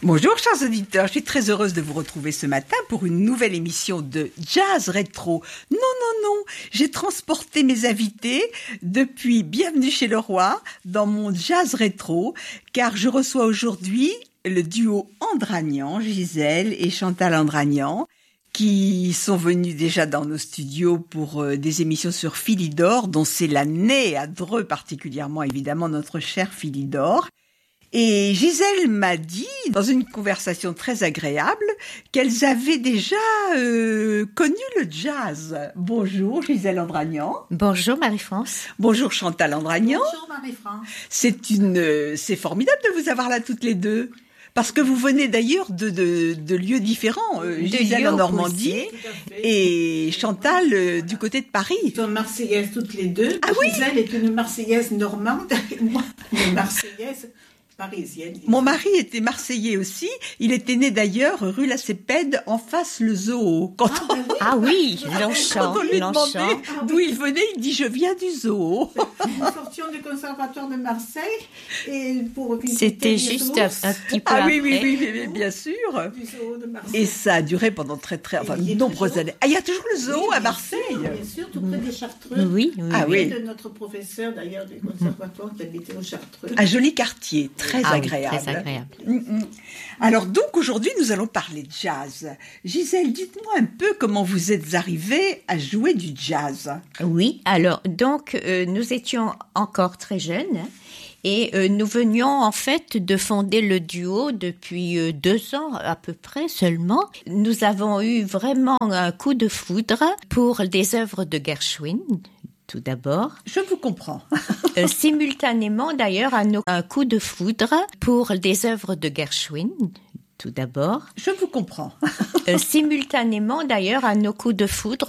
Bonjour chers auditeurs, je suis très heureuse de vous retrouver ce matin pour une nouvelle émission de Jazz Rétro. Non, j'ai transporté mes invités depuis Bienvenue chez le Roi dans mon Jazz Rétro, car je reçois aujourd'hui le duo Andranian, Gisèle et Chantal Andranian, qui sont venus déjà dans nos studios pour des émissions sur Philidor, dont c'est l'année à Dreux particulièrement, évidemment, notre cher Philidor. Et Gisèle m'a dit, dans une conversation très agréable, qu'elles avaient déjà connu le jazz. Bonjour Gisèle Andranian. Bonjour Marie-France. Bonjour Chantal Andranian. Bonjour Marie-France. C'est formidable de vous avoir là toutes les deux. Parce que vous venez d'ailleurs de lieux différents, Gisèle en Normandie et Chantal du côté de Paris. Nous sommes marseillaises toutes les deux. Ah oui. Gisèle est une marseillaise normande et moi une marseillaise parisienne. Mon mari était marseillais aussi. Il était né d'ailleurs rue Lacépède, en face le zoo. Ah oui, Longchamp. Quand on lui demandait d'où il venait, il dit « Je viens du zoo ». Nous sortions du conservatoire de Marseille et pour C'était juste un petit peu après. Oui, bien sûr. Du zoo de Marseille. Et ça a duré pendant de nombreuses années. Ah, il y a toujours le zoo à Marseille. Bien sûr, tout près des Chartreux. Oui. Ah oui. De notre professeur d'ailleurs du conservatoire qui habitait au Chartreux. Un joli quartier, très agréable. Oui, très agréable. Alors donc aujourd'hui nous allons parler de jazz. Gisèle, dites-moi un peu comment vous êtes arrivée à jouer du jazz. Oui, alors donc nous étions encore très jeunes et nous venions en fait de fonder le duo depuis 2 ans à peu près seulement. Nous avons eu vraiment un coup de foudre pour des œuvres de Gershwin. Tout d'abord. Je vous comprends. Simultanément d'ailleurs un coup de foudre pour des œuvres de Gershwin. Tout d'abord. Je vous comprends. Simultanément d'ailleurs à nos coups de foudre